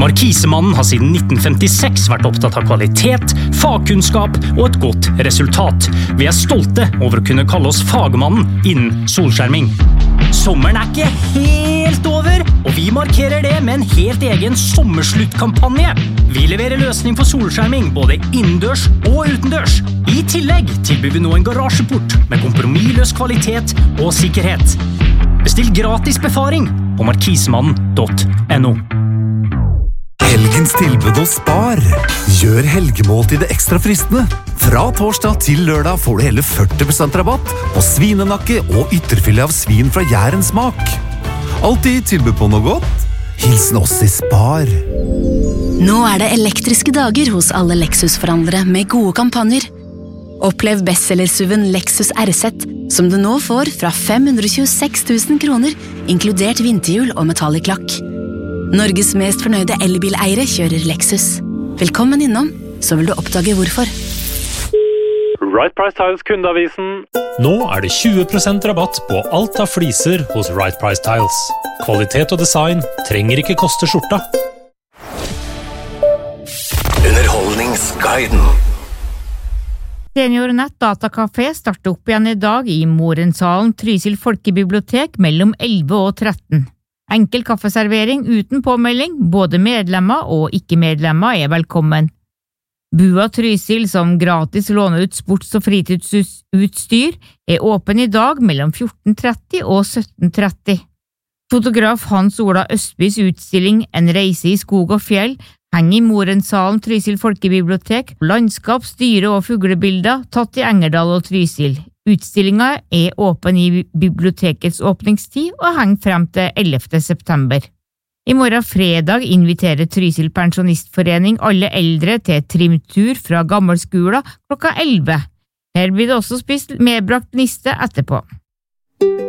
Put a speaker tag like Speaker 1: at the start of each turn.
Speaker 1: Markisemannen har siden 1956 vært opptatt av kvalitet, fagkunnskap og et godt resultat. Vi er stolte over å kunne kalle oss fagmannen innen solskjerming. Sommeren er ikke helt over, og vi markerer det med en helt egen sommersluttkampanje. Vi leverer løsning for solskjerming både innendørs og utendørs. I tillegg tilbyr vi nå en garasjeport med kompromissløs kvalitet og sikkerhet. Bestill gratis befaring på markisemannen.no.
Speaker 2: Helgens tilbud hos Spar. Gjør helgemåltidet ekstra fristende. Fra torsdag til lørdag får du hele 40% rabatt på svinenakke og ytterfilet av svin fra Jærens smak. Alltid tilbud på noe godt. Hilsen oss i Spar.
Speaker 3: Nå er det elektriske dager hos alle Lexus-forhandlere med gode kampanjer. Opplev bestsellersuven Lexus RZ, som du nå får fra 526 000 kroner, inkludert vinterhjul og metallic lakk. Norges mest fornøyde elbileiere kjører Lexus. Velkommen innom, så vil du oppdage hvorfor.
Speaker 4: Right Price Tiles kundeavisen.
Speaker 5: Nå er det 20% rabatt på alt av fliser hos Right Price Tiles. Kvalitet og design trenger ikke koste skjorta.
Speaker 2: Underholdningsguiden.
Speaker 6: Senior Nettdatakafé starter opp igjen i dag i Morensalen Trysil Folkebibliotek mellom 11 og 13. Enkel kaffeservering uten påmelding, både medlemmer og ikke-medlemmer er velkommen. Bua Trysil, som gratis låner ut sports- og fritidsutstyr, er åpen i dag mellom 14:30 og 17:30. Fotograf Hans Ola Østbys utstilling En reise i skog og fjell henger i Morensalen Trysil Folkebibliotek, landskap, styre og fuglebilder tatt i Engerdal og Trysil. Utstillingen er åpen i bibliotekets åpningstid og henger frem til 11. september. I morgen fredag inviterer Trysil Pensjonistforening alle eldre til trimtur fra Gammelskolen klokka 11. Her blir det også spist medbrakt niste etterpå.